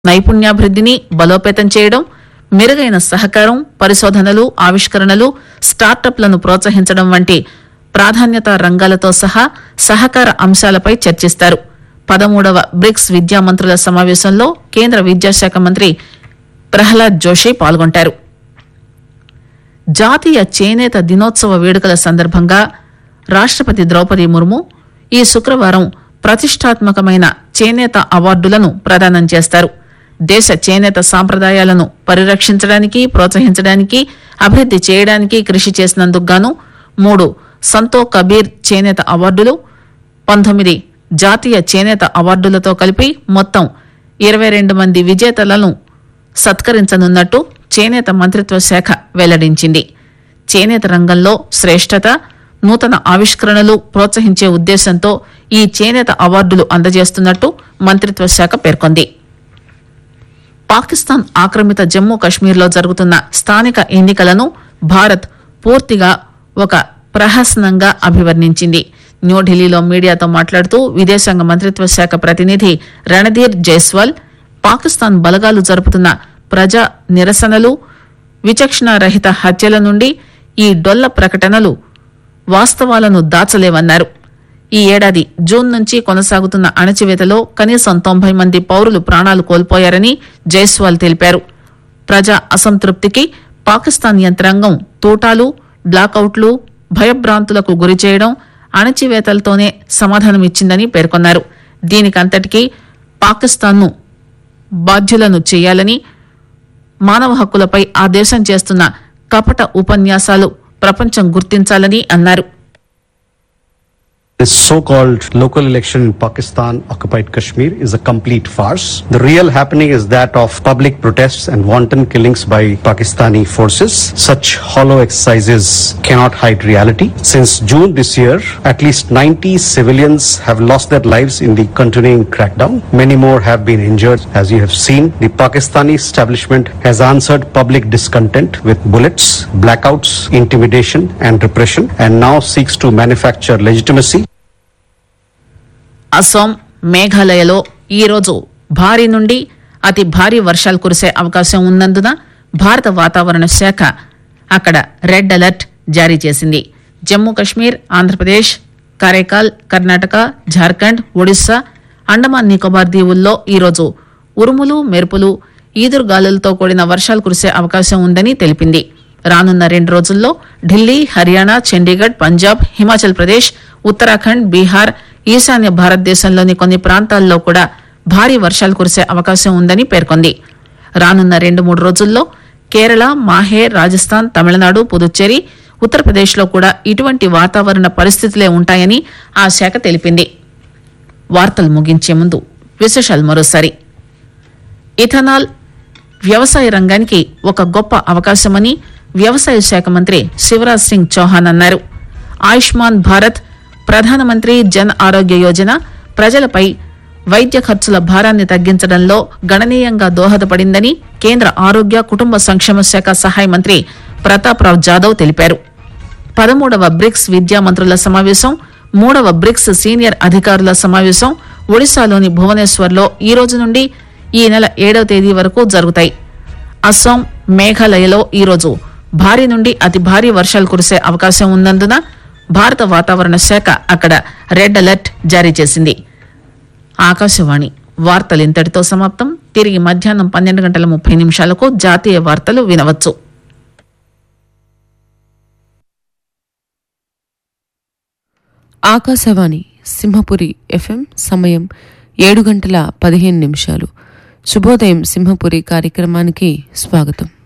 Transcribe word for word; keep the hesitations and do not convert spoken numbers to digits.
నైపుణ్యాభివృద్ధిని బలోపేతం చేయడం, మెరుగైన సహకారం, పరిశోధనలు, ఆవిష్కరణలు, స్టార్టప్లను ప్రోత్సహించడం వంటి ప్రాధాన్యతా రంగాలతో సహా సహకార అంశాలపై చర్చిస్తారు. పదమూడవ బ్రిక్స్ విద్యా మంత్రుల సమావేశంలో కేంద్ర విద్యాశాఖ మంత్రి ప్రహ్లాద్ జోషి పాల్గొంటారు. జాతీయ చేనేత దినోత్సవ వేడుకల సందర్భంగా రాష్టపతి ద్రౌపది ముర్ము ఈ శుక్రవారం ప్రతిష్టాత్మకమైన చేనేత అవార్డులను ప్రదానం చేస్తారు. దేశ చేనేత సాంప్రదాయాలను పరిరక్షించడానికి, ప్రోత్సహించడానికి, అభివృద్ది చేయడానికి కృషి చేసినందుకు గాను మూడు సంతో కబీర్ చేనేత అవార్డులు, పంతొమ్మిది జాతీయ చేనేత అవార్డులతో కలిపి మొత్తం ఇరవై రెండు మంది విజేతలను సత్కరించనున్నట్టు చేనేత మంత్రిత్వ శాఖ వెల్లడించింది. చేనేత రంగంలో శ్రేష్టత, నూతన ఆవిష్కరణలు ప్రోత్సహించే ఉద్దేశంతో ఈ చేనేత అవార్డులు అందజేస్తున్నట్టు మంత్రిత్వ శాఖ పేర్కొంది. పాకిస్తాన్ ఆక్రమిత జమ్మూ కశ్మీర్లో జరుగుతున్న స్థానిక ఎన్నికలను భారత్ పూర్తిగా ఒక ప్రహసనంగా అభివర్ణించింది. న్యూఢిల్లీలో మీడియాతో మాట్లాడుతూ విదేశాంగ మంత్రిత్వ శాఖ ప్రతినిధి రణధీర్ జైస్వాల్ పాకిస్తాన్ బలగాలు జరుపుతున్న ప్రజా నిరసనలు, విచక్షణారహిత హత్యల నుండి ఈ డొల్ల ప్రకటనలు వాస్తవాలను దాచలేవన్నారు. ఈ ఏడాది జూన్ నుంచి కొనసాగుతున్న అణచివేతలో కనీసం తొంభై మంది పౌరులు ప్రాణాలు కోల్పోయారని జైస్వాల్ తెలిపారు. ప్రజా అసంతృప్తికి పాకిస్తాన్ యంత్రాంగం తూటాలు, బ్లాకౌట్లు, భయభ్రాంతులకు గురిచేయడం, అణచివేతలతోనే సమాధానమిచ్చిందని పేర్కొన్నారు. దీనికంతటికీ పాకిస్తాన్ను బాధ్యులను చేయాలని, మానవ హక్కులపై ఆ దేశం చేస్తున్న కపట ఉపన్యాసాలు ప్రపంచం గుర్తించాలని అన్నారు. This so-called local election in Pakistan occupied Kashmir is a complete farce. The real happening is that of public protests and wanton killings by Pakistani forces. Such hollow exercises cannot hide reality. Since June this year, at least ninety civilians have lost their lives in the continuing crackdown. Many more have been injured. As you have seen, the Pakistani establishment has answered public discontent with bullets, blackouts, intimidation and repression, and now seeks to manufacture legitimacy. Assam, మేఘాలయలో ఈరోజు భారీ నుండి అతి భారీ వర్షాలు కురిసే అవకాశం ఉన్నందున భారత వాతావరణ శాఖ అక్కడ రెడ్ అలర్ట్ జారీ చేసింది. జమ్మూ కశ్మీర్, ఆంధ్రప్రదేశ్, కరైకాల్, కర్ణాటక, జార్ఖండ్, ఒడిశా, అండమాన్ నికోబార్ దీవుల్లో ఈరోజు ఉరుములు, మెరుపులు, ఈదురుగాలులతో కూడిన వర్షాలు కురిసే అవకాశం ఉందని తెలిపింది. రానున్న రెండు రోజుల్లో ఢిల్లీ, హర్యానా, చండీగఢ్, పంజాబ్, హిమాచల్ ప్రదేశ్, ఉత్తరాఖండ్, బీహార్, ఈశాన్య భారతదేశంలోని కొన్ని ప్రాంతాల్లో కూడా భారీ వర్షాలు కురిసే అవకాశం ఉందని పేర్కొంది. రానున్న రెండు మూడు రోజుల్లో కేరళ, మాహే, రాజస్థాన్, తమిళనాడు, పుదుచ్చేరి, ఉత్తరప్రదేశ్లో కూడా ఇటువంటి వాతావరణ పరిస్థితులే ఉంటాయని ఆ శాఖ తెలిపింది. వార్తలు ముగించే ముందు విశేషాలు మరోసారి. ఇథనాల్ వ్యవసాయ రంగానికి ఒక గొప్ప అవకాశమని వ్యవసాయ శాఖ మంత్రి శివరాజ్ సింగ్ చౌహాన్ అన్నారు. ఆయుష్మాన్ భారత్, ప్రధానమంత్రి జన్ ఆరోగ్య యోజన ప్రజలపై వైద్య ఖర్చుల భారాన్ని తగ్గించడంలో గణనీయంగా దోహదపడిందని కేంద్ర ఆరోగ్య కుటుంబ సంక్షేమ శాఖ సహాయ మంత్రి ప్రతాప్ రావ్ జాదవ్ తెలిపారు. పదమూడవ బ్రిక్స్ విద్యా మంత్రుల సమావేశం, మూడవ బ్రిక్స్ సీనియర్ అధికారుల సమావేశం ఒడిశాలోని భువనేశ్వర్లో ఈ రోజు నుండి ఈ నెల ఏడవ తేదీ వరకు జరుగుతాయి. అస్సాం, మేఘాలయలో ఈరోజు భారీ నుండి అతి భారీ వర్షాలు కురిసే అవకాశం ఉన్నందున భారత వాతావరణ శాఖ అక్కడ రెడ్ అలర్ట్ జారీ చేసింది. ఆకాశవాణి వార్తలు ఇంతటితో సమాప్తం. తిరిగి మధ్యాహ్నం పన్నెండు గంటల ముప్పై నిమిషాలకు జాతీయ వార్తలు వినవచ్చు. ఆకాశవాణి సింహపురి ఎఫ్ఎం. సమయం ఏడు గంటల పదిహేను నిమిషాలు. శుభోదయం సింహపురి కార్యక్రమానికి స్వాగతం.